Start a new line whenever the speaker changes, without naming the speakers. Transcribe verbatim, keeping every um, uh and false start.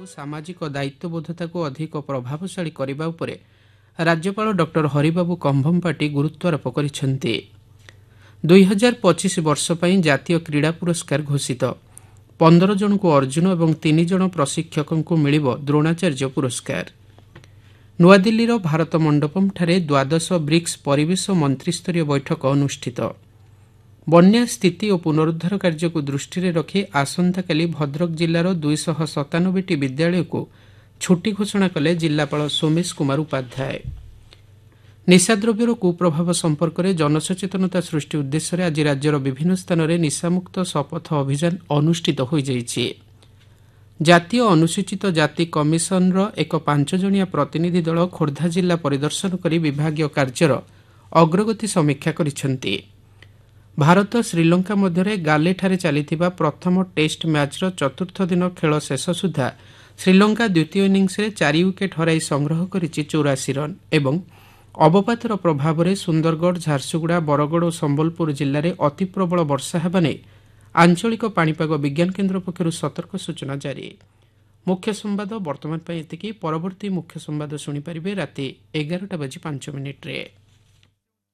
सामाजिक दायित्वबोधता को अधिक प्रभावशाली करने उपरे राज्यपाल डॉक्टर हरिबाबू कंभमपाटी गुरुत्वारोप करिसेंति। दुई हजार पचिश वर्ष पई जातीय क्रीड़ा पुरस्कार घोषित। पंदर जन को अर्जुन और तीन जन प्रशिक्षकों को मिलिब द्रोणाचार्य पुरस्कार। नुआदिल्लीर भारत मंडपम ठारे द्वादश ब्रिक्स परिवेश मंत्रीस्तरीय बैठक अनुष्ठित। बन्या स्थिति और पुनरुद्धार कार्य को दृष्टि रखी आसंताकाली भद्रक जिलार दुईश सतानबे विद्यालय को छुट्टी घोषणा कले जिलापाल सोमेश कुमार उपाध्याय। निशाद्रव्यर कुप्रभाव संपर्क में जनसचेतनता सृष्टि उद्देश्य आज राज्यर विभिन्न स्थान में निशामुक्त शपथ अभियान अनुष्ठित हो जाइछि। जातीय अनुसूचित जाति कमिशनर एक पांच जणिया प्रतिनिधि दल खोर्धा जिला परिदर्शन कर विभागीय कार्यर अग्रगति समीक्षा करिसेंति। भारत श्रीलंका मध्य गालेठारे चलीथिबा प्रथम टेस्ट मैचर चतुर्थ दिन खेल शेष सुधा श्रीलंका द्वितीय इनिंग्स चार विकेट हराई संग्रह करिछि चौरासी रन एवं अवपातर प्रभाव में सुंदरगढ़, झारसुगुड़ा, बरगढ़ और संबलपुर जिले में अति प्रबल वर्षा हेबा नेई आंचलिक पाणीपाग विज्ञान केन्द्र पक्षरु सतर्क सूचना जारी। मुख्य संवाद वर्तमान एतिकी। परवर्ती मुख्य संवाद शुणिपारे राति एगारटा बाजी पांच मिनिट्रे।